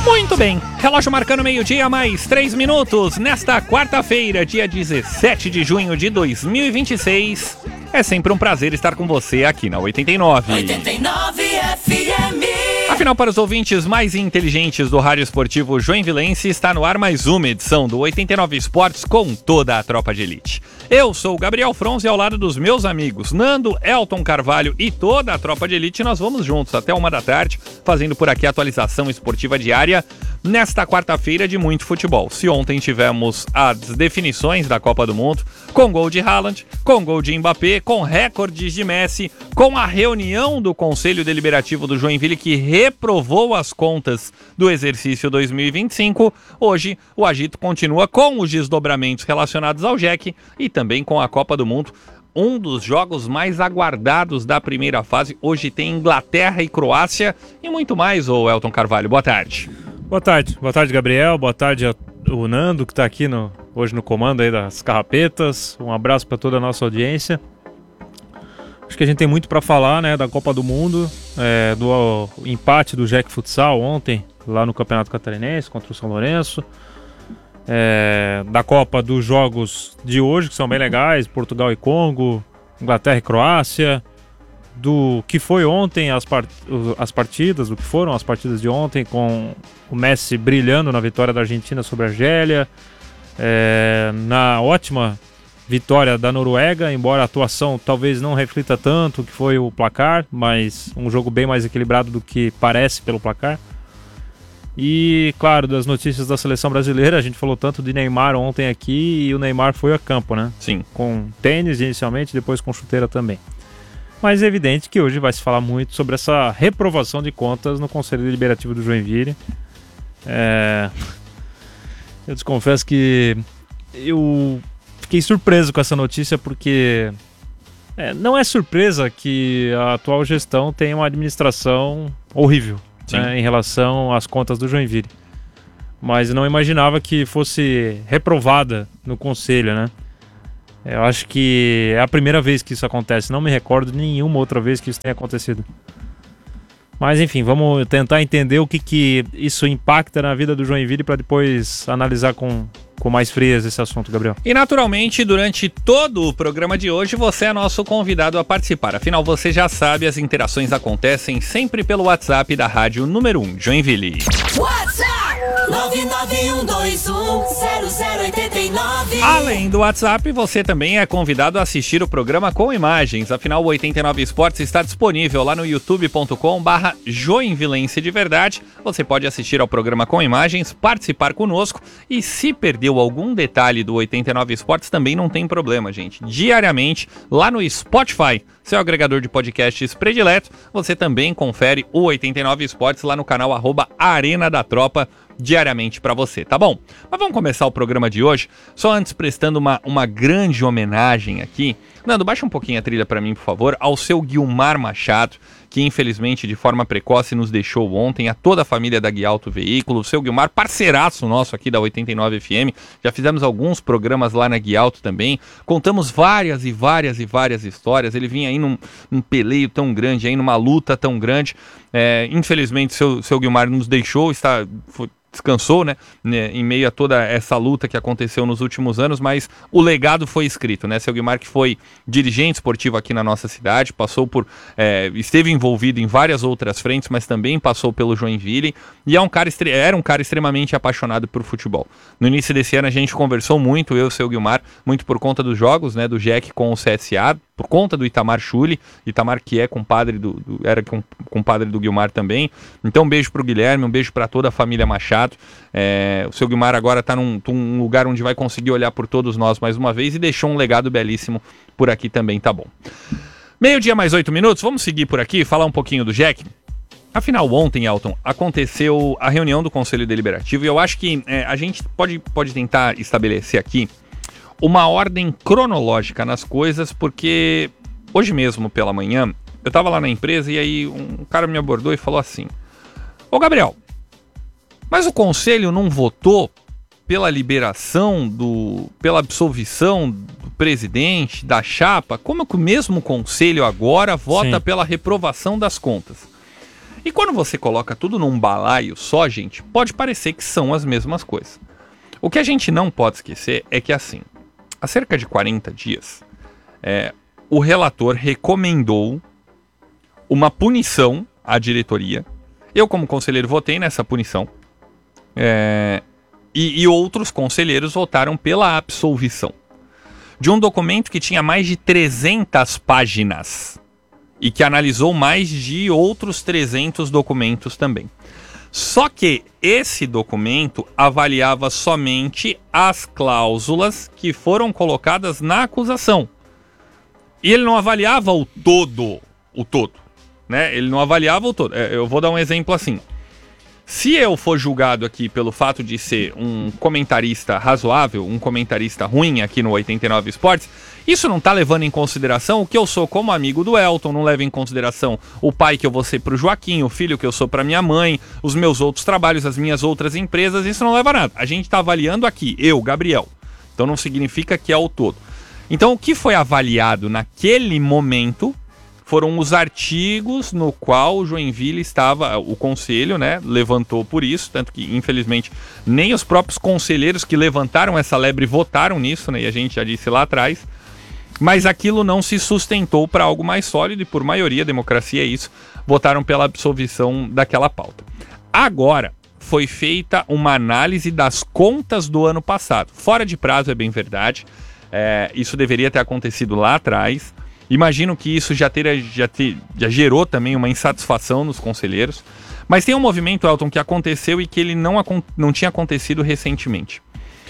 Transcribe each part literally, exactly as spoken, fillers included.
Muito bem, relógio marcando meio-dia, mais três minutos. Nesta quarta-feira, dia dezessete de junho de dois mil e vinte e seis, é sempre um prazer estar com você aqui na oitenta e nove. oitenta e nove F M. Afinal, para os ouvintes mais inteligentes do rádio esportivo joinvilense, está no ar mais uma edição do oitenta e nove Esportes com toda a tropa de elite. Eu sou o Gabriel Fronze e ao lado dos meus amigos Nando, Elton Carvalho e toda a tropa de elite, nós vamos juntos até uma da tarde, fazendo por aqui a atualização esportiva diária nesta quarta-feira de muito futebol. Se ontem tivemos as definições da Copa do Mundo, com gol de Haaland, com gol de Mbappé, com recordes de Messi, com a reunião do Conselho Deliberativo do Joinville que reprovou as contas do exercício dois mil e vinte e cinco, hoje o agito continua com os desdobramentos relacionados ao J E C e também com a Copa do Mundo. Um dos jogos mais aguardados da primeira fase. Hoje tem Inglaterra e Croácia e muito mais, ô Elton Carvalho. Boa tarde. Boa tarde. Boa tarde, Gabriel. Boa tarde ao Nando, que está aqui no, hoje no comando aí das Carrapetas. Um abraço para toda a nossa audiência. Acho que a gente tem muito para falar, né, da Copa do Mundo, é, do ó, empate do J E C Futsal ontem, lá no Campeonato Catarinense, contra o São Lourenço. É, da Copa dos jogos de hoje, que são bem legais, Portugal e Congo, Inglaterra e Croácia, do que foi ontem as, part... as partidas, do que foram as partidas de ontem, com o Messi brilhando na vitória da Argentina sobre a Argélia, é, na ótima vitória da Noruega, embora a atuação talvez não reflita tanto o que foi o placar, mas um jogo bem mais equilibrado do que parece pelo placar. E, claro, das notícias da seleção brasileira, a gente falou tanto de Neymar ontem aqui e o Neymar foi a campo, né? Sim. Com tênis inicialmente, depois com chuteira também. Mas é evidente que hoje vai se falar muito sobre essa reprovação de contas no Conselho Deliberativo do Joinville. É... Eu desconfesso que eu fiquei surpreso com essa notícia porque é, não é surpresa que a atual gestão tenha uma administração horrível. Né, em relação às contas do Joinville, mas não imaginava que fosse reprovada no conselho, né? Eu acho que é a primeira vez que isso acontece, não me recordo de nenhuma outra vez que isso tenha acontecido. Mas enfim, vamos tentar entender o que, que isso impacta na vida do Joinville para depois analisar com, com mais frieza esse assunto, Gabriel. E naturalmente, durante todo o programa de hoje, você é nosso convidado a participar. Afinal, você já sabe, as interações acontecem sempre pelo WhatsApp da Rádio Número um Joinville. WhatsApp nove nove um dois um zero zero oito nove. Além do WhatsApp, você também é convidado a assistir o programa com imagens. Afinal, o oitenta e nove Esportes está disponível lá no youtube ponto com barra joinvilense de verdade. Você pode assistir ao programa com imagens, participar conosco e se perdeu algum detalhe do oitenta e nove Esportes também não tem problema, gente. Diariamente, lá no Spotify, seu agregador de podcasts predileto, você também confere o oitenta e nove Esportes lá no canal arroba Arena da Tropa, diariamente para você, tá bom? Mas vamos começar o programa de hoje, só antes prestando uma, uma grande homenagem aqui. Nando, baixa um pouquinho a trilha para mim, por favor, ao seu Guilmar Machado, que infelizmente de forma precoce nos deixou ontem, a toda a família da Guialto Veículo, o seu Guilmar, parceiraço nosso aqui da oitenta e nove F M, já fizemos alguns programas lá na Guialto também, contamos várias e várias e várias histórias, ele vinha aí num, num peleio tão grande, aí numa luta tão grande, é, infelizmente seu, seu Guilmar nos deixou, está... Foi, descansou, né, em meio a toda essa luta que aconteceu nos últimos anos, mas o legado foi escrito, né, seu Guilmar, que foi dirigente esportivo aqui na nossa cidade, passou por, é, esteve envolvido em várias outras frentes, mas também passou pelo Joinville, e é um cara, era um cara extremamente apaixonado por futebol. No início desse ano a gente conversou muito, eu e o seu Guilmar, muito por conta dos jogos, né, do J E C com o C S A, por conta do Itamar Schulli, Itamar que é compadre do, do era compadre do Guilmar também. Então um beijo pro Guilherme, um beijo para toda a família Machado. É, o seu Guilmar agora está num, num lugar onde vai conseguir olhar por todos nós mais uma vez e deixou um legado belíssimo por aqui também, tá bom. Meio-dia mais oito minutos, vamos seguir por aqui, falar um pouquinho do J E C. Afinal, ontem, Elton, aconteceu a reunião do Conselho Deliberativo e eu acho que é, a gente pode, pode tentar estabelecer aqui uma ordem cronológica nas coisas, porque hoje mesmo pela manhã eu estava lá na empresa e aí um cara me abordou e falou assim: ô Gabriel, mas o Conselho não votou pela liberação, do, pela absolvição do presidente, da chapa? Como é que o mesmo Conselho agora vota Sim. pela reprovação das contas? E quando você coloca tudo num balaio só, gente, pode parecer que são as mesmas coisas. O que a gente não pode esquecer é que, assim, há cerca de quarenta dias, é, o relator recomendou uma punição à diretoria. Eu, como conselheiro, votei nessa punição. É, e, e outros conselheiros votaram pela absolvição de um documento que tinha mais de trezentas páginas e que analisou mais de outros trezentos documentos também. Só que esse documento avaliava somente as cláusulas que foram colocadas na acusação. E ele não avaliava o todo, o todo, né? Ele não avaliava o todo. Eu vou dar um exemplo assim. Se eu for julgado aqui pelo fato de ser um comentarista razoável, um comentarista ruim aqui no oitenta e nove Esportes, isso não tá levando em consideração o que eu sou como amigo do Elton, não leva em consideração o pai que eu vou ser pro Joaquim, o filho que eu sou pra minha mãe, os meus outros trabalhos, as minhas outras empresas, isso não leva a nada. A gente tá avaliando aqui, eu, Gabriel. Então não significa que é o todo. Então o que foi avaliado naquele momento foram os artigos no qual o Joinville estava, o conselho, né, levantou por isso, tanto que, infelizmente, nem os próprios conselheiros que levantaram essa lebre votaram nisso, né, e a gente já disse lá atrás, mas aquilo não se sustentou para algo mais sólido e, por maioria, democracia é isso, votaram pela absolvição daquela pauta. Agora, foi feita uma análise das contas do ano passado. Fora de prazo, é bem verdade, é, isso deveria ter acontecido lá atrás. Imagino que isso já, ter, já, ter, já gerou também uma insatisfação nos conselheiros. Mas tem um movimento, Elton, que aconteceu e que ele não, não tinha acontecido recentemente.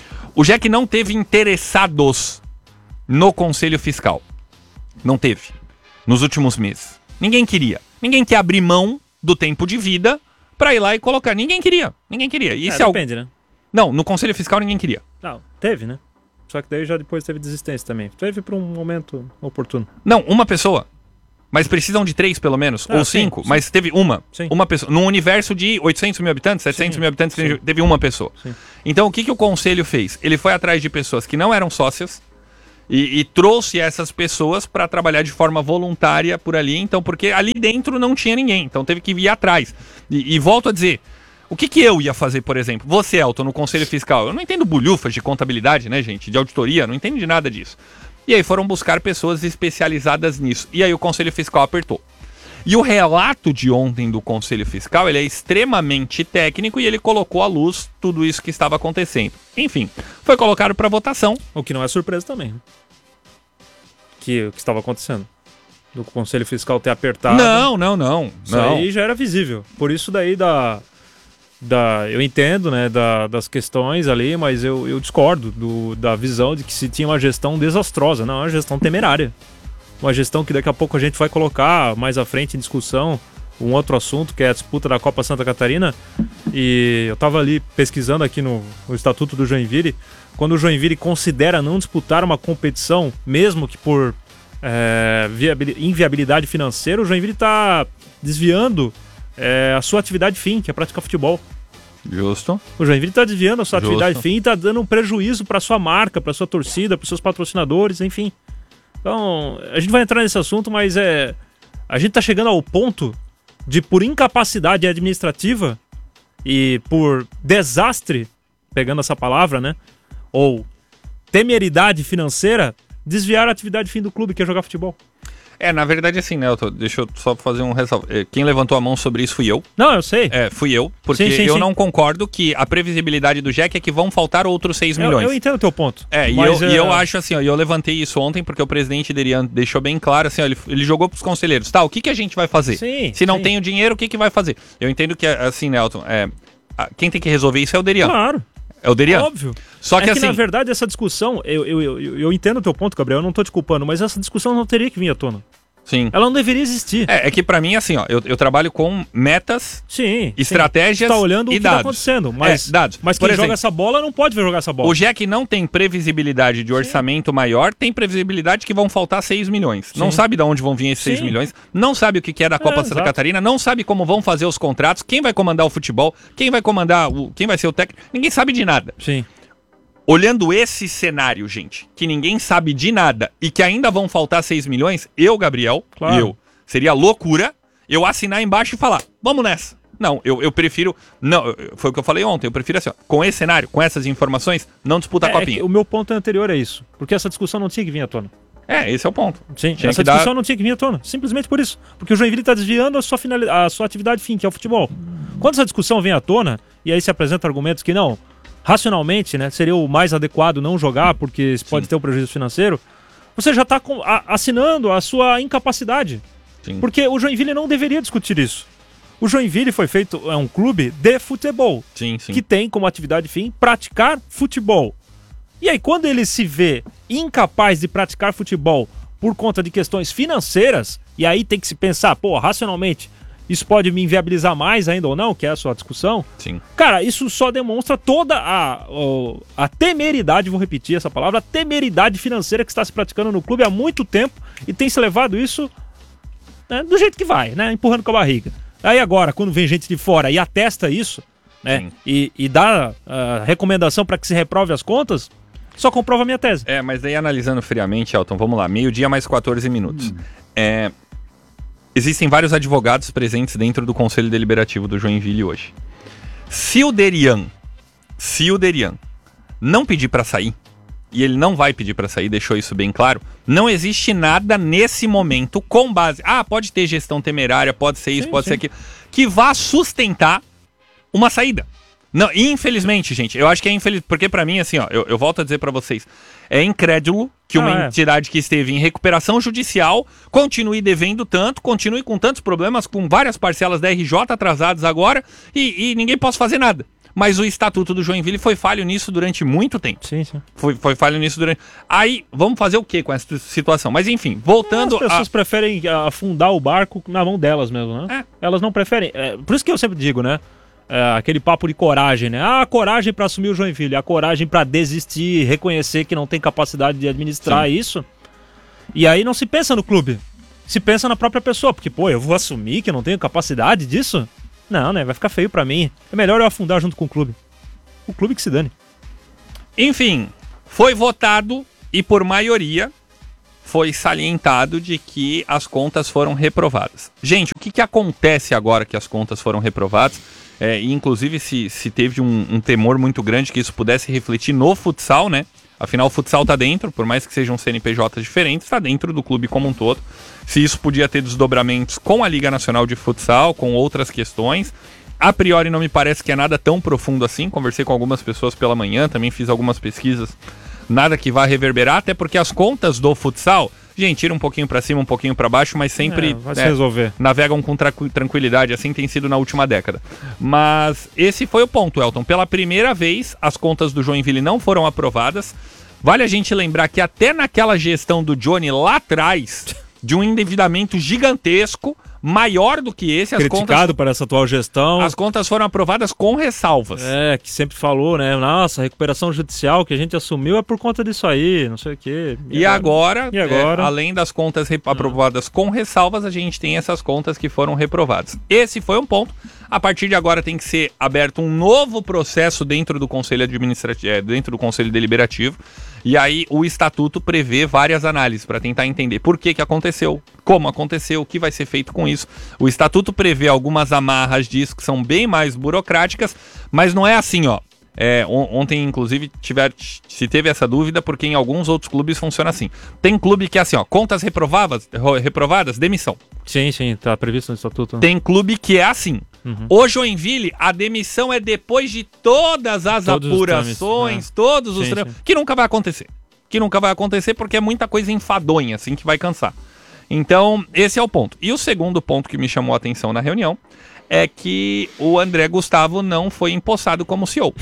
O J E C não teve interessados no Conselho Fiscal. Não teve. Nos últimos meses. Ninguém queria. Ninguém quer abrir mão do tempo de vida para ir lá e colocar. Ninguém queria. Ninguém queria. E é, se depende, algo... né? Não, no Conselho Fiscal ninguém queria. Não, teve, né? Só que daí já depois teve desistência também. Teve para um momento oportuno. Não, uma pessoa. Mas precisam de três, pelo menos. Ah, ou sim, cinco. sim. Mas teve uma. Sim. Uma pessoa. Num universo de oitocentos mil habitantes, setecentos Sim. mil habitantes, Sim. teve uma pessoa. Sim. Então, o que, que o conselho fez? Ele foi atrás de pessoas que não eram sócias e, e trouxe essas pessoas para trabalhar de forma voluntária por ali. Então, porque ali dentro não tinha ninguém. Então, teve que ir atrás. E, e volto a dizer... O que, que eu ia fazer, por exemplo? Você, Elton, no Conselho Fiscal. Eu não entendo bolhufas de contabilidade, né, gente? De auditoria, não entendo de nada disso. E aí foram buscar pessoas especializadas nisso. E aí o Conselho Fiscal apertou. E o relato de ontem do Conselho Fiscal, ele é extremamente técnico e ele colocou à luz tudo isso que estava acontecendo. Enfim, foi colocado para votação. O que não é surpresa também. Né? Que o que estava acontecendo. Do Conselho Fiscal ter apertado. Não, não, não. Isso não. aí já era visível. Por isso daí da... Da, eu entendo, né, da, das questões ali, mas eu, eu discordo do, da visão de que se tinha uma gestão desastrosa. Não, é uma gestão temerária. Uma gestão que daqui a pouco a gente vai colocar mais à frente em discussão um outro assunto, que é a disputa da Copa Santa Catarina. E eu estava ali pesquisando aqui no, no Estatuto do Joinville, quando o Joinville considera não disputar uma competição, mesmo que por é, inviabilidade financeira, o Joinville está desviando É a sua atividade fim, que é praticar futebol. Justo. O Joinville está desviando a sua Justo. atividade fim e está dando um prejuízo para sua marca, para sua torcida, para seus patrocinadores, enfim. Então, a gente vai entrar nesse assunto, mas é a gente está chegando ao ponto de, por incapacidade administrativa e por desastre, pegando essa palavra, né? Ou temeridade financeira, desviar a atividade fim do clube, que é jogar futebol. É, na verdade, assim, né, Elton, deixa eu só fazer um ressalvo. Quem levantou a mão sobre isso fui eu. Não, eu sei. É, fui eu, porque Sim, sim, eu sim. não concordo que a previsibilidade do J E C é que vão faltar outros seis milhões. Eu, eu entendo o teu ponto. É, e mas, eu, é... e eu acho assim, ó, e eu levantei isso ontem porque o presidente Derian deixou bem claro, assim, ó, ele, ele jogou pros conselheiros, tá, o que, que a gente vai fazer? Sim, Se não sim. tem o dinheiro, o que, que vai fazer? Eu entendo que, assim, né, Elton, é, a- quem tem que resolver isso é o Derian. Claro. É o Derian. Óbvio. Só que, é que, assim... na verdade, essa discussão, eu, eu, eu, eu entendo o teu ponto, Gabriel, eu não tô te culpando, mas essa discussão não teria que vir à tona. Sim. Ela não deveria existir. É, é que pra mim, assim, ó, eu, eu trabalho com metas, Sim. estratégias Você tá olhando o e que dados. tá acontecendo, mas, É, dados. mas Por quem exemplo, joga essa bola não pode jogar essa bola. o J E C não tem previsibilidade de orçamento maior, tem previsibilidade que vão faltar seis milhões. Não Sim. sabe de onde vão vir esses seis Sim. milhões, não sabe o que que é da Copa É, Santa exato. Catarina, não sabe como vão fazer os contratos, quem vai comandar o futebol, quem vai comandar, o, quem vai ser o técnico, ninguém sabe de nada. Sim. Olhando esse cenário, gente, que ninguém sabe de nada e que ainda vão faltar seis milhões, eu, Gabriel, Claro. eu, seria loucura eu assinar embaixo e falar, vamos nessa. Não, eu, eu prefiro... Não, foi o que eu falei ontem, eu prefiro assim, ó, com esse cenário, com essas informações, não disputar é, a copinha. É o meu ponto anterior é isso, porque essa discussão não tinha que vir à tona. É, esse é o ponto. Sim, tinha essa que discussão dar... não tinha que vir à tona, simplesmente por isso. Porque o Joinville está desviando a sua, finali... a sua atividade fim, que é o futebol. Quando essa discussão vem à tona, e aí se apresentam argumentos que não, racionalmente, né, seria o mais adequado não jogar, porque pode Sim. ter um prejuízo financeiro, você já está assinando a sua incapacidade. Sim. Porque o Joinville não deveria discutir isso. O Joinville foi feito, é um clube de futebol, Sim, sim. que tem como atividade fim praticar futebol. E aí, quando ele se vê incapaz de praticar futebol por conta de questões financeiras, e aí tem que se pensar, pô, racionalmente, isso pode me inviabilizar mais ainda ou não, que é a sua discussão. Sim. Cara, isso só demonstra toda a, a, a temeridade, vou repetir essa palavra, a temeridade financeira que está se praticando no clube há muito tempo e tem se levado isso, né, do jeito que vai, né, empurrando com a barriga. Aí agora, quando vem gente de fora e atesta isso, né, e, e dá a recomendação para que se reprove as contas, só comprova a minha tese. É, mas daí analisando friamente, Elton, vamos lá, meio-dia mais quatorze minutos. Hum. É, existem vários advogados presentes dentro do Conselho Deliberativo do Joinville hoje. Se o Derian, se o Derian não pedir para sair, e ele não vai pedir para sair, deixou isso bem claro, não existe nada nesse momento com base... Ah, pode ter gestão temerária, pode ser isso, sim, pode sim. ser aquilo, que vá sustentar uma saída. Não, infelizmente, gente, eu acho que é infeliz, porque pra mim, assim, ó, eu, eu volto a dizer pra vocês, é incrédulo que uma ah, é. entidade que esteve em recuperação judicial continue devendo tanto, continue com tantos problemas, com várias parcelas da R J atrasadas agora, e, e ninguém possa fazer nada. Mas o Estatuto do Joinville foi falho nisso durante muito tempo. Sim, sim. Foi, foi falho nisso durante... Aí, vamos fazer o que com essa situação? Mas enfim, voltando... As pessoas a... preferem afundar o barco na mão delas mesmo, né? É. Elas não preferem... É, por isso que eu sempre digo, né? É, aquele papo de coragem, né? Ah, a coragem para assumir o Joinville, a coragem para desistir, reconhecer que não tem capacidade de administrar Sim. isso. E aí não se pensa no clube, se pensa na própria pessoa, porque, pô, eu vou assumir que eu não tenho capacidade disso? Não, né? Vai ficar feio para mim. É melhor eu afundar junto com o clube. O clube que se dane. Enfim, foi votado e por maioria foi salientado de que as contas foram reprovadas. Gente, o que, que acontece agora que as contas foram reprovadas? É, e inclusive se, se teve um, um temor muito grande que isso pudesse refletir no futsal, né? Afinal, o futsal tá dentro, por mais que sejam C N P Js diferentes, está dentro do clube como um todo. Se isso podia ter desdobramentos com a Liga Nacional de Futsal, com outras questões. A priori não me parece que é nada tão profundo assim. Conversei com algumas pessoas pela manhã, também fiz algumas pesquisas. Nada que vá reverberar, até porque as contas do futsal, gente, tira um pouquinho pra cima, um pouquinho pra baixo, mas sempre é, vai se é, resolver. Navegam com tra- tranquilidade, assim tem sido na última década. Mas esse foi o ponto, Elton. Pela primeira vez, as contas do Joinville não foram aprovadas. Vale a gente lembrar que até naquela gestão do Johnny lá atrás, de um endividamento gigantesco, maior do que esse, as criticado contas, para essa atual gestão. As contas foram aprovadas com ressalvas. É, que sempre falou, né? Nossa, a recuperação judicial que a gente assumiu é por conta disso aí, não sei o quê. E, e agora, agora, e agora? É, além das contas rep- aprovadas com ressalvas, a gente tem essas contas que foram reprovadas. Esse foi um ponto. A partir de agora tem que ser aberto um novo processo dentro do Conselho Administrativo, é, dentro do Conselho Deliberativo. E aí o Estatuto prevê várias análises para tentar entender por que que aconteceu, como aconteceu, o que vai ser feito com isso. O Estatuto prevê algumas amarras disso que são bem mais burocráticas, mas não é assim, ó. É, on- ontem, inclusive, tiver, se teve essa dúvida, porque em alguns outros clubes funciona assim. Tem clube que é assim, ó, contas reprovadas, reprovadas, demissão. Sim, sim, tá previsto no Estatuto. Tem clube que é assim. Uhum. O Joinville, a demissão é depois de todas as todos apurações, os todos sim, os trâmites, que nunca vai acontecer. Que nunca vai acontecer porque é muita coisa enfadonha, assim, que vai cansar. Então, esse é o ponto. E o segundo ponto que me chamou a atenção na reunião é que o André Gustavo não foi empossado como C E O.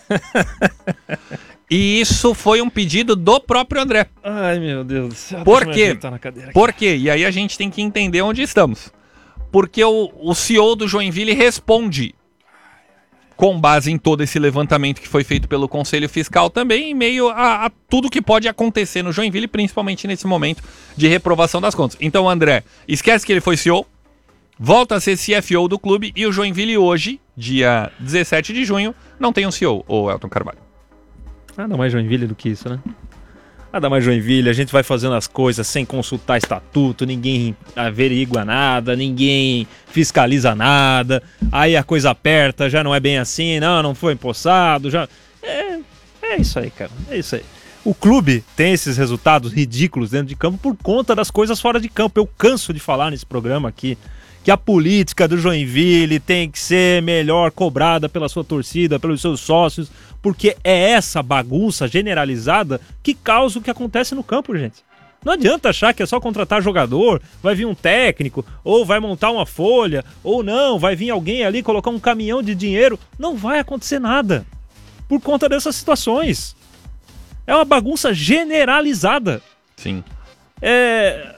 E isso foi um pedido do próprio André. Ai, meu Deus do céu. Por quê? Por quê? E aí a gente tem que entender onde estamos. Porque o, o C E O do Joinville responde com base em todo esse levantamento que foi feito pelo Conselho Fiscal também, em meio a, a tudo que pode acontecer no Joinville, principalmente nesse momento de reprovação das contas. Então, André, esquece que ele foi C E O, volta a ser C F O do clube, e o Joinville hoje, dia dezessete de junho, não tem um C E O, o Elton Carvalho. Nada mais Joinville do que isso, né? nada mais Joinville, a gente vai fazendo as coisas sem consultar estatuto, ninguém averigua nada, ninguém fiscaliza nada, aí a coisa aperta, já não é bem assim, não, não foi empossado, já... É, é isso aí, cara, é isso aí. O clube tem esses resultados ridículos dentro de campo por conta das coisas fora de campo. Eu canso de falar nesse programa aqui que a política do Joinville tem que ser melhor cobrada pela sua torcida, pelos seus sócios, porque é essa bagunça generalizada que causa o que acontece no campo, gente. Não adianta achar que é só contratar jogador, vai vir um técnico, ou vai montar uma folha, ou não, vai vir alguém ali colocar um caminhão de dinheiro. Não vai acontecer nada por conta dessas situações. É uma bagunça generalizada. Sim. É...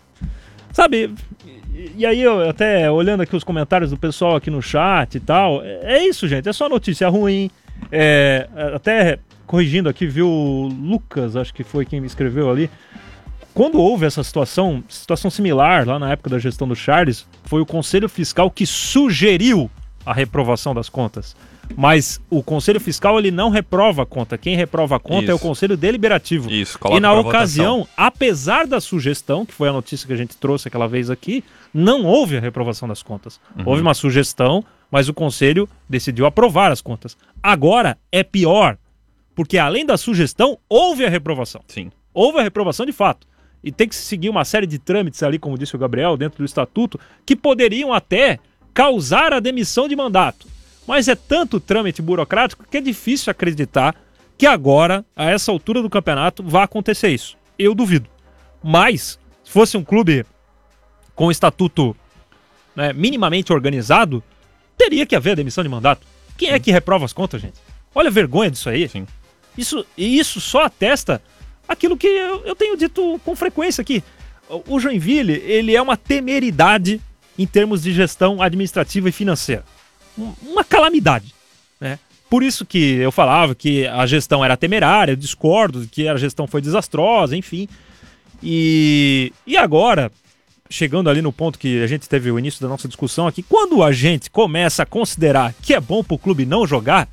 Sabe, e aí eu até olhando aqui os comentários do pessoal aqui no chat e tal, é isso, gente, é só notícia ruim. É... Até corrigindo aqui, viu, o Lucas, acho que foi quem me escreveu ali. Quando houve essa situação, situação similar lá na época da gestão do Charles, foi o Conselho Fiscal que sugeriu a reprovação das contas. Mas o Conselho Fiscal ele não reprova a conta. Quem reprova a conta Isso. é o Conselho Deliberativo. Isso, e na ocasião, votação. Apesar da sugestão, que foi a notícia que a gente trouxe aquela vez aqui, não houve a reprovação das contas. Uhum. Houve uma sugestão, mas o Conselho decidiu aprovar as contas. Agora é pior, porque além da sugestão, houve a reprovação. Sim. Houve a reprovação de fato. E tem que se seguir uma série de trâmites ali, como disse o Gabriel, dentro do estatuto, que poderiam até causar a demissão de mandato. Mas é tanto trâmite burocrático que é difícil acreditar que agora, a essa altura do campeonato, vai acontecer isso. Eu duvido. Mas, se fosse um clube com estatuto, né, minimamente organizado, teria que haver a demissão de mandato. Quem é que reprova as contas, gente? Olha a vergonha disso aí. Sim. Isso, e isso só atesta aquilo que eu, eu tenho dito com frequência aqui. O Joinville, ele é uma temeridade em termos de gestão administrativa e financeira. Uma calamidade, né? Por isso que eu falava que a gestão era temerária, eu discordo que a gestão foi desastrosa, enfim. E, e agora, chegando ali no ponto que a gente teve o início da nossa discussão aqui, quando a gente começa a considerar que é bom pro clube não jogar,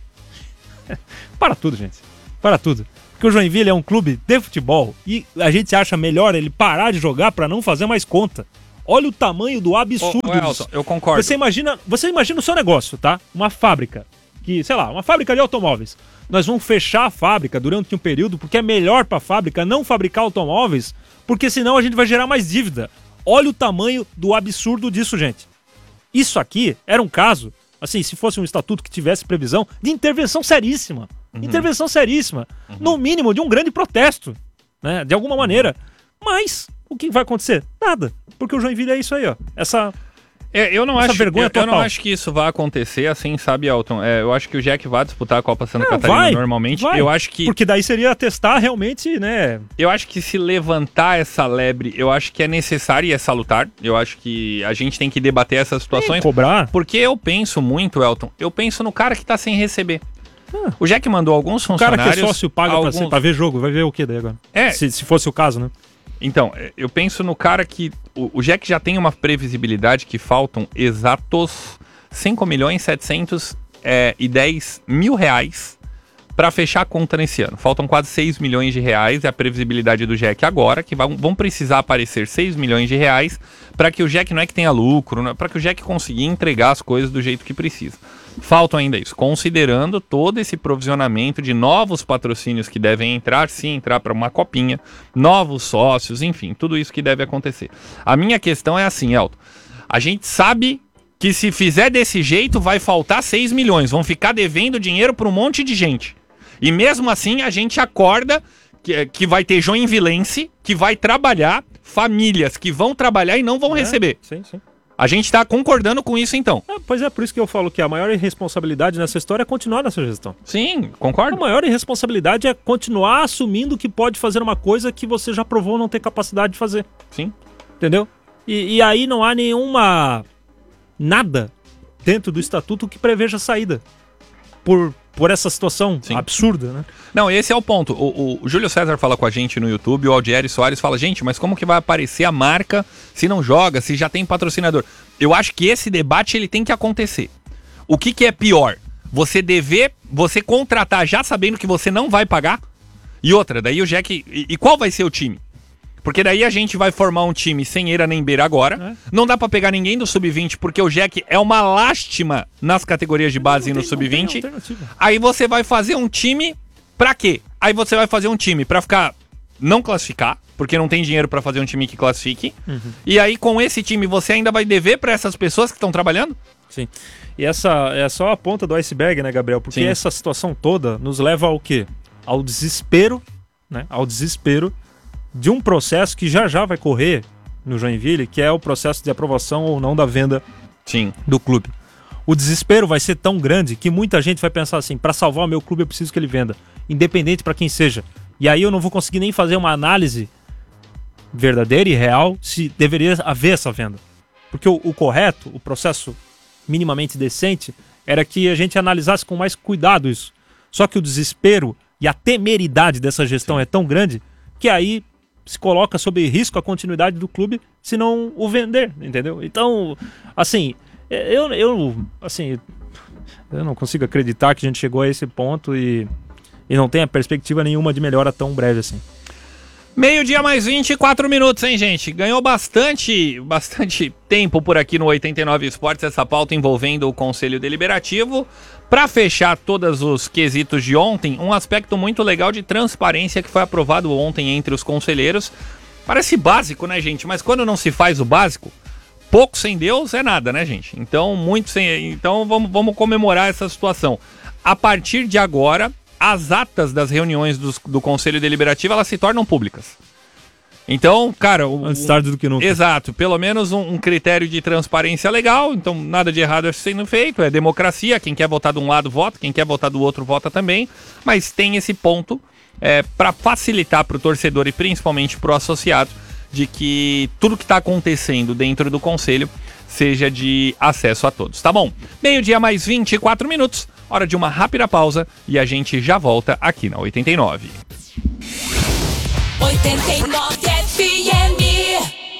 para tudo, gente, para tudo. Porque o Joinville é um clube de futebol e a gente acha melhor ele parar de jogar para não fazer mais conta. Olha o tamanho do absurdo. Ô, ô, Elton, eu concordo. Você imagina, você imagina o seu negócio, tá? Uma fábrica, que, sei lá, uma fábrica de automóveis. Nós vamos fechar a fábrica durante um período porque é melhor para a fábrica não fabricar automóveis, porque senão a gente vai gerar mais dívida. Olha o tamanho do absurdo disso, gente. Isso aqui era um caso, assim, se fosse um estatuto que tivesse previsão, de intervenção seríssima. Uhum. Intervenção seríssima. Uhum. No mínimo de um grande protesto, né? De alguma maneira. Mas o que vai acontecer? Nada. Porque o Joinville é isso aí, ó. Essa, é, eu não essa acho, vergonha eu, total. Eu não acho que isso vai acontecer assim, sabe, Elton? É, eu acho que o Jack vai disputar a Copa Santa é, Catarina vai, normalmente. Vai. Eu acho que... Porque daí seria testar realmente, né? Eu acho que se levantar essa lebre, eu acho que é necessário e é salutar. Eu acho que a gente tem que debater essas situações. Tem, cobrar. Porque eu penso muito, Elton, eu penso no cara que tá sem receber. Ah. O Jack mandou alguns funcionários... O cara que é sócio paga alguns... pra, pra ver jogo, vai ver o que daí agora? É. Se, se fosse o caso, né? Então, eu penso no cara que... O, o Jack já tem uma previsibilidade que faltam exatos cinco milhões setecentos e dez mil reais para fechar a conta nesse ano. Faltam quase seis milhões de reais, é a previsibilidade do Jack agora, que vão, vão precisar aparecer seis milhões de reais para que o Jack não é que tenha lucro, para que o Jack consiga entregar as coisas do jeito que precisa. Faltam ainda isso, considerando todo esse provisionamento de novos patrocínios que devem entrar, sim, entrar para uma copinha, novos sócios, enfim, tudo isso que deve acontecer. A minha questão é assim, Elton, a gente sabe que se fizer desse jeito vai faltar seis milhões, vão ficar devendo dinheiro para um monte de gente. E mesmo assim a gente acorda que, que vai ter joinvilense que vai trabalhar, famílias que vão trabalhar e não vão é, receber. Sim, sim. A gente tá concordando com isso, então. É, pois é, por isso que eu falo que a maior irresponsabilidade nessa história é continuar nessa gestão. Sim, concordo. A maior irresponsabilidade é continuar assumindo que pode fazer uma coisa que você já provou não ter capacidade de fazer. Sim. Entendeu? E, e aí não há nenhuma... nada dentro do estatuto que preveja saída. Por... por essa situação Sim. absurda, né? Não, esse é o ponto. O, o, o Júlio César fala com a gente no YouTube, o Aldieri Soares fala, gente, mas como que vai aparecer a marca se não joga, se já tem patrocinador? Eu acho que esse debate ele tem que acontecer. O que que é pior? Você dever, você contratar já sabendo que você não vai pagar? E outra, daí o Jack... E, e qual vai ser o time? Porque daí a gente vai formar um time sem eira nem beira agora. É. Não dá pra pegar ninguém do sub vinte, porque o Jack é uma lástima nas categorias de base e no sub vinte. Aí você vai fazer um time pra quê? Aí você vai fazer um time pra ficar... Não classificar, porque não tem dinheiro pra fazer um time que classifique. Uhum. E aí com esse time você ainda vai dever pra essas pessoas que estão trabalhando? Sim. E essa é só a ponta do iceberg, né, Gabriel? Porque Sim. essa situação toda nos leva ao quê? Ao desespero, né? Ao desespero de um processo que já já vai correr no Joinville, que é o processo de aprovação ou não da venda Sim. do clube. O desespero vai ser tão grande que muita gente vai pensar assim, para salvar o meu clube eu preciso que ele venda, independente para quem seja. E aí eu não vou conseguir nem fazer uma análise verdadeira e real se deveria haver essa venda. Porque o, o correto, o processo minimamente decente, era que a gente analisasse com mais cuidado isso. Só que o desespero e a temeridade dessa gestão Sim. é tão grande que aí se coloca sob risco a continuidade do clube se não o vender, entendeu? Então, assim, eu, eu, assim, eu não consigo acreditar que a gente chegou a esse ponto e, e não tenha perspectiva nenhuma de melhora tão breve assim. Meio-dia mais vinte e quatro minutos, hein, gente? Ganhou bastante, bastante tempo por aqui no oitenta e nove Esportes, essa pauta envolvendo o Conselho Deliberativo. Para fechar todos os quesitos de ontem, um aspecto muito legal de transparência que foi aprovado ontem entre os conselheiros. Parece básico, né, gente? Mas quando não se faz o básico, pouco sem Deus é nada, né, gente? Então, muito sem... Então, vamos, vamos comemorar essa situação. A partir de agora... As atas das reuniões do, do Conselho Deliberativo, elas se tornam públicas. Então, cara... O, Antes tarde do que nunca. Exato. Pelo menos um, um critério de transparência legal. Então, nada de errado sendo feito. É democracia. Quem quer votar de um lado, vota. Quem quer votar do outro, vota também. Mas tem esse ponto é, para facilitar para o torcedor e principalmente para o associado de que tudo que está acontecendo dentro do Conselho seja de acesso a todos. Tá bom? Meio-dia mais vinte e quatro minutos. Hora de uma rápida pausa e a gente já volta aqui na oitenta e nove. oitenta e nove F M.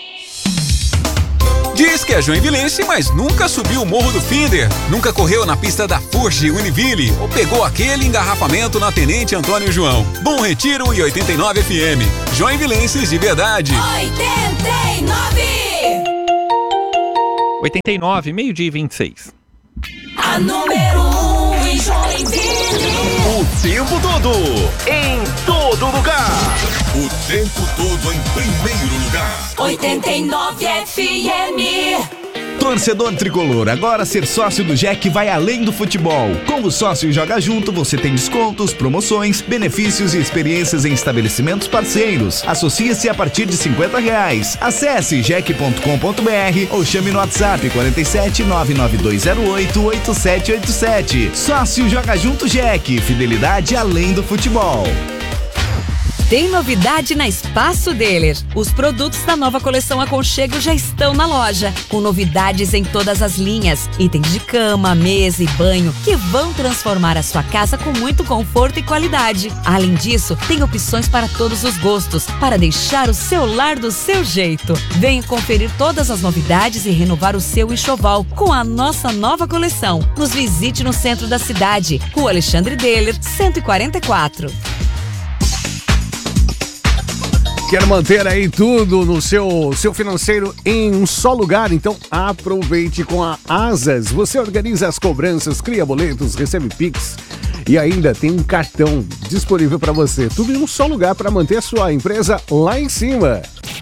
Diz que é joinvilense, mas nunca subiu o Morro do Finder, nunca correu na pista da Furge Univille ou pegou aquele engarrafamento na Tenente Antônio João. Bom Retiro e oitenta e nove F M. Joinvilenses de verdade. oitenta e nove. oitenta e nove, meio-dia e vinte e seis. A número um em Joinville. O tempo todo, em todo lugar. O tempo todo em primeiro lugar. oitenta e nove F M. Torcedor tricolor, agora ser sócio do Jack vai além do futebol. Como sócio Joga Junto, você tem descontos, promoções, benefícios e experiências em estabelecimentos parceiros. Associe-se a partir de cinquenta reais. Acesse jack ponto com ponto b r ou chame no WhatsApp quarenta e sete, nove nove dois zero oito, oito sete oito sete. Sócio Joga Junto Jack, fidelidade além do futebol. Tem novidade na Espaço Deler. Os produtos da nova coleção Aconchego já estão na loja, com novidades em todas as linhas, itens de cama, mesa e banho que vão transformar a sua casa com muito conforto e qualidade. Além disso, tem opções para todos os gostos, para deixar o seu lar do seu jeito. Venha conferir todas as novidades e renovar o seu enxoval com a nossa nova coleção. Nos visite no centro da cidade, Rua Alexandre Deler, cento e quarenta e quatro. Quer manter aí tudo no seu, seu financeiro em um só lugar? Então aproveite com a Asas. Você organiza as cobranças, cria boletos, recebe Pix e ainda tem um cartão disponível para você. Tudo em um só lugar para manter a sua empresa lá em cima.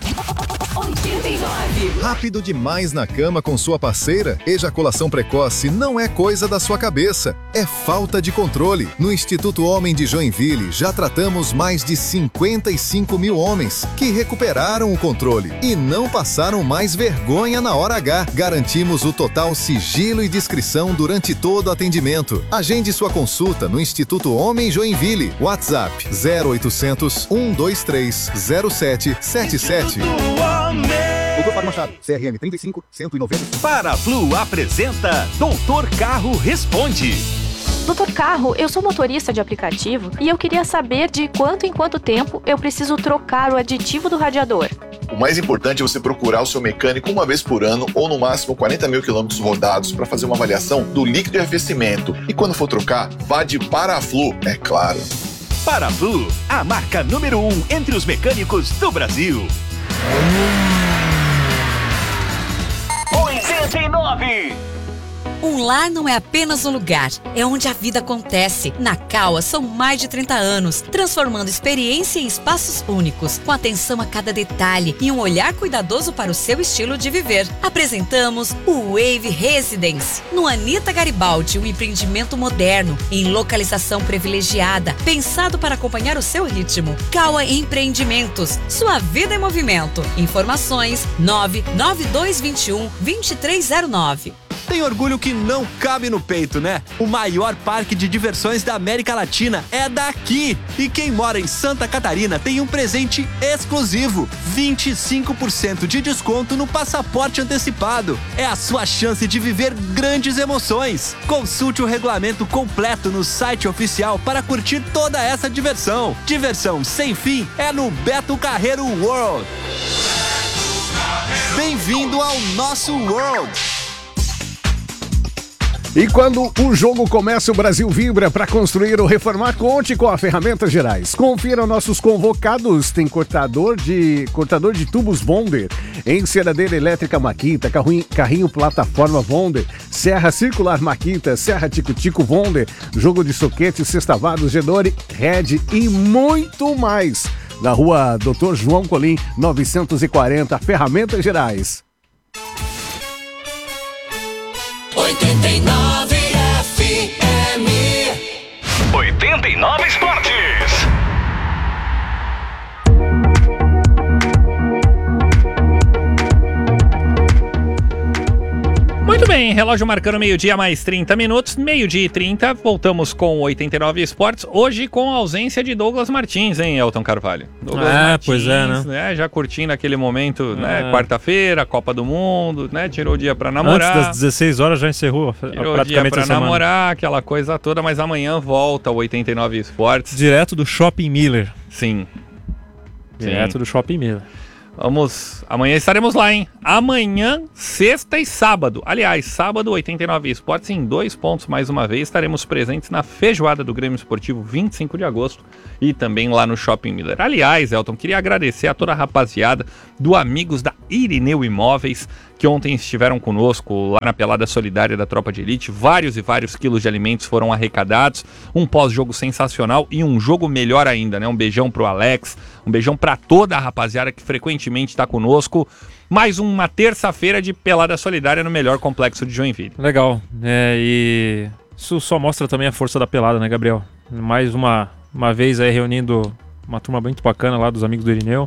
Rápido demais na cama com sua parceira? Ejaculação precoce não é coisa da sua cabeça, é falta de controle. No Instituto Homem de Joinville já tratamos mais de cinquenta e cinco mil homens que recuperaram o controle e não passaram mais vergonha na hora H. Garantimos o total sigilo e discrição durante todo o atendimento. Agende sua consulta no Instituto Homem Joinville. WhatsApp zero oitocentos, um dois três, zero sete sete sete. Doutor Fábio Machado, C R M trinta e cinco, cento e noventa. Paraflu apresenta Doutor Carro Responde. Doutor Carro, eu sou motorista de aplicativo e eu queria saber de quanto em quanto tempo eu preciso trocar o aditivo do radiador. O mais importante é você procurar o seu mecânico uma vez por ano ou no máximo quarenta mil quilômetros rodados para fazer uma avaliação do líquido de arrefecimento. E quando for trocar, vá de Paraflu, é claro. Parabu, a marca número um entre os mecânicos do Brasil. oitenta e nove. Um lar não é apenas um lugar, é onde a vida acontece. Na Caoa são mais de trinta anos, transformando experiência em espaços únicos, com atenção a cada detalhe e um olhar cuidadoso para o seu estilo de viver. Apresentamos o Wave Residence, no Anita Garibaldi, um empreendimento moderno, em localização privilegiada, pensado para acompanhar o seu ritmo. Caoa Empreendimentos, sua vida em movimento. Informações nove nove dois dois um, dois três zero nove. Tem orgulho que não cabe no peito, né? O maior parque de diversões da América Latina é daqui. E quem mora em Santa Catarina tem um presente exclusivo: vinte e cinco por cento de desconto no passaporte antecipado. É a sua chance de viver grandes emoções. Consulte o regulamento completo no site oficial para curtir toda essa diversão. Diversão sem fim é no Beto Carreiro World. Bem-vindo ao nosso World. E quando o jogo começa, o Brasil vibra. Para construir ou reformar, conte com a Ferramentas Gerais. Confira nossos convocados. Tem cortador de, cortador de tubos Bonder, enceradeira elétrica Makita, carrinho, carrinho plataforma Bonder, serra circular Makita, serra tico-tico Bonder, jogo de soquete, sextavados, Gedore, Red e muito mais. Na rua doutor João Colim, novecentos e quarenta, Ferramentas Gerais. oitenta e nove F M. oitenta e nove Esportes. Muito bem, relógio marcando meio-dia mais trinta minutos, meio-dia e trinta, voltamos com oitenta e nove Esportes, hoje com a ausência de Douglas Martins, hein, Elton Carvalho? Douglas é, Martins, pois é, né? né? Já curtindo aquele momento, é. né, quarta-feira, Copa do Mundo, né, tirou o dia pra namorar. Antes das dezesseis horas já encerrou tirou praticamente o dia pra a semana. namorar, aquela coisa toda, mas amanhã volta o oitenta e nove Esportes. Direto do Shopping Miller. Sim. Direto Sim. do Shopping Miller. Vamos, amanhã estaremos lá, hein? Amanhã, sexta e sábado. Aliás, sábado, oitenta e nove Esportes em dois pontos mais uma vez. Estaremos presentes na feijoada do Grêmio Esportivo, vinte e cinco de agosto, e também lá no Shopping Miller. Aliás, Elton, queria agradecer a toda a rapaziada do Amigos da Irineu Imóveis, que ontem estiveram conosco lá na Pelada Solidária da Tropa de Elite. Vários e vários quilos de alimentos foram arrecadados, um pós-jogo sensacional e um jogo melhor ainda, né? Um beijão pro Alex, um beijão pra toda a rapaziada que frequentemente está conosco. Mais uma terça-feira de Pelada Solidária no melhor complexo de Joinville. Legal, é, e isso só mostra também a força da pelada, né, Gabriel? Mais uma, uma vez aí reunindo uma turma muito bacana lá dos Amigos do Irineu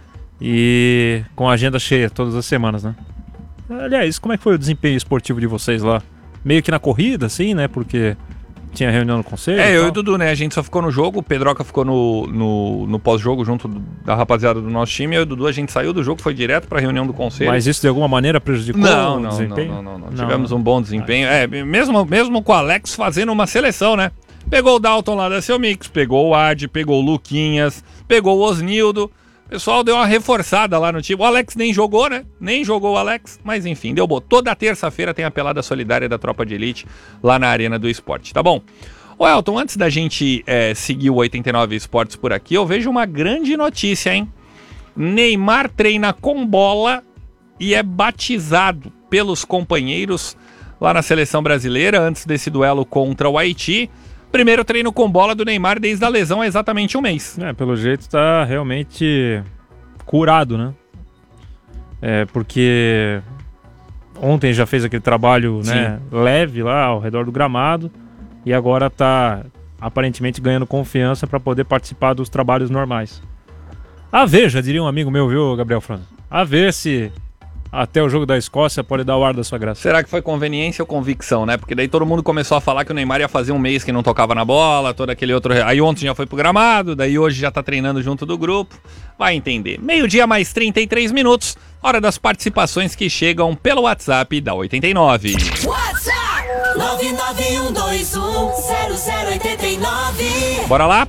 e com a agenda cheia todas as semanas, né? Aliás, como é que foi o desempenho esportivo de vocês lá? Meio que na corrida, assim, né? Porque tinha reunião no conselho. É, e eu tal. e o Dudu, né? A gente só ficou no jogo, o Pedroca ficou no, no, no pós-jogo junto da rapaziada do nosso time. Eu e o Dudu, a gente saiu do jogo, foi direto pra reunião do conselho. Mas isso de alguma maneira prejudicou não, o não, desempenho? Não, não, não, não. Não. Tivemos um bom desempenho. É, mesmo, mesmo com o Alex fazendo uma seleção, né? Pegou o Dalton lá da Seu Mix, pegou o Ad, pegou o Luquinhas, pegou o Osnildo. O pessoal deu uma reforçada lá no time. O Alex nem jogou, né? Nem jogou o Alex, mas enfim, deu bom. Toda terça-feira tem a pelada solidária da Tropa de Elite lá na Arena do Esporte, tá bom? Ô Elton, antes da gente é, seguir o oitenta e nove Esportes por aqui, eu vejo uma grande notícia, hein? Neymar treina com bola e é batizado pelos companheiros lá na seleção brasileira antes desse duelo contra o Haiti. Primeiro treino com bola do Neymar desde a lesão há exatamente um mês. É, pelo jeito tá realmente curado, né? É, porque ontem já fez aquele trabalho, né, leve lá ao redor do gramado e agora tá aparentemente ganhando confiança para poder participar dos trabalhos normais. A ver, já diria um amigo meu, viu, Gabriel Franco? A ver se até o jogo da Escócia pode dar o ar da sua graça. Será que foi conveniência ou convicção, né? Porque daí todo mundo começou a falar que o Neymar ia fazer um mês que não tocava na bola, todo aquele outro... Aí ontem já foi pro gramado, daí hoje já tá treinando junto do grupo. Vai entender. Meio-dia mais trinta e três minutos, hora das participações que chegam pelo WhatsApp da oitenta e nove. WhatsApp nove nove um dois um zero zero oito nove. Bora lá?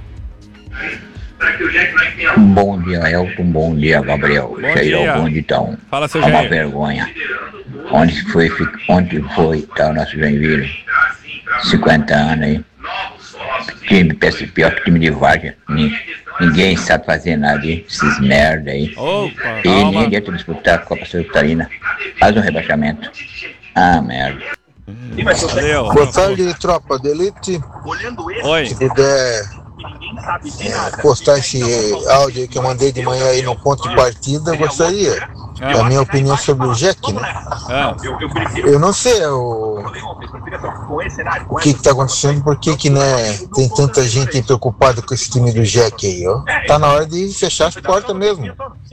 Bom dia, Elton. Bom dia, Gabriel. Bom Jair dia. Bonditão. Fala, seu É uma Jair. vergonha. Onde foi, onde foi, tá o nosso Joinville? cinquenta anos aí. time, parece pior que time de Várzea. Ninguém sabe fazer nada, hein? Esses merda aí. Opa, e nem adianta disputar a Copa Santa Catarina. Faz um rebaixamento. Ah, merda. Valeu. Boa tarde, tropa de elite. Oi. Se puder é, postar esse áudio aí que eu mandei de manhã aí no ponto de partida, eu gostaria. Ah. Da minha opinião sobre o Jack, né? Ah. Eu não sei o, o que está acontecendo, por que que, né, tem tanta gente preocupada com esse time do Jack aí, ó. Tá na hora de fechar as portas mesmo.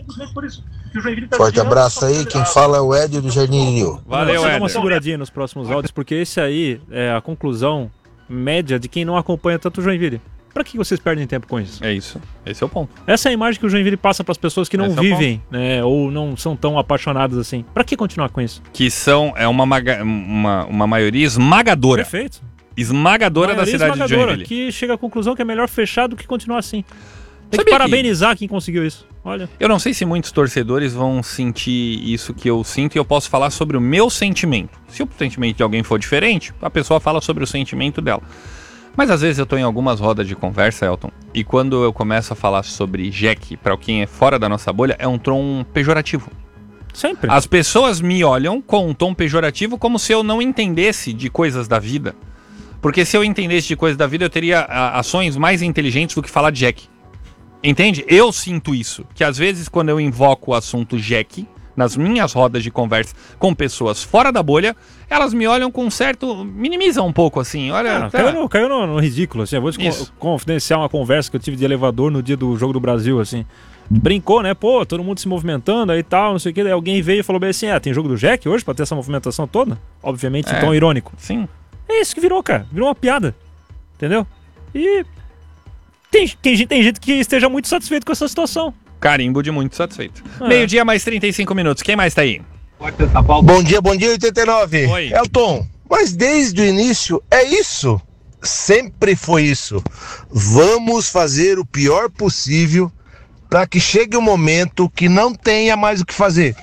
Forte abraço aí, quem fala é o Edio do Jardim Rio. Valeu, Edio. Dá uma seguradinha nos próximos áudios, porque esse aí é a conclusão média de quem não acompanha tanto o Joinville. Pra que vocês perdem tempo com isso? É isso, esse é o ponto. Essa é a imagem que o Joinville passa pras pessoas que não Esse vivem, né, ou não são tão apaixonadas assim. Pra que continuar com isso? Que são, é uma, maga, uma, uma maioria esmagadora. Perfeito. Esmagadora da cidade esmagadora, de Joinville. Que chega à conclusão que é melhor fechar do que continuar assim. Tem Sabia que parabenizar que... quem conseguiu isso. Olha. Eu não sei se muitos torcedores vão sentir isso que eu sinto, e eu posso falar sobre o meu sentimento. Se o sentimento de alguém for diferente, a pessoa fala sobre o sentimento dela. Mas às vezes eu tô em algumas rodas de conversa, Elton, e quando eu começo a falar sobre Jack, para quem é fora da nossa bolha, é um tom pejorativo. Sempre. As pessoas me olham com um tom pejorativo como se eu não entendesse de coisas da vida. Porque se eu entendesse de coisas da vida, eu teria a, ações mais inteligentes do que falar de Jack. Entende? Eu sinto isso. Que às vezes quando eu invoco o assunto Jack, nas minhas rodas de conversa com pessoas fora da bolha, elas me olham com um certo... minimizam um pouco, assim. Olha, ah, tá... Caiu, no, caiu no, no ridículo, assim. Eu vou co- confidenciar uma conversa que eu tive de elevador no dia do Jogo do Brasil, assim. Brincou, né? Pô, todo mundo se movimentando aí e tal, não sei o que. Daí alguém veio e falou bem assim, ah, tem jogo do Jack hoje pra ter essa movimentação toda? Obviamente, É. em tom irônico. Sim. É isso que virou, cara. Virou uma piada. Entendeu? E... Tem, tem, tem gente que esteja muito satisfeito com essa situação. Carimbo de muito satisfeito. É. Meio-dia mais trinta e cinco minutos. Quem mais tá aí? Bom dia, bom dia, oitenta e nove. Oi. Elton, mas desde o início é isso. Sempre foi isso. Vamos fazer o pior possível para que chegue um momento que não tenha mais o que fazer.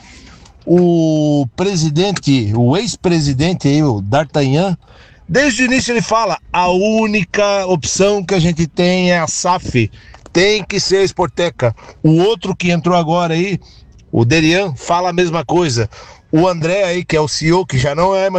O presidente, o ex-presidente aí, o D'Artagnan, desde o início ele fala, a única opção que a gente tem é a S A F. Tem que ser a Sporteca. O outro que entrou agora aí, o Derian, fala a mesma coisa. O André aí, que é o C E O, que já não é mais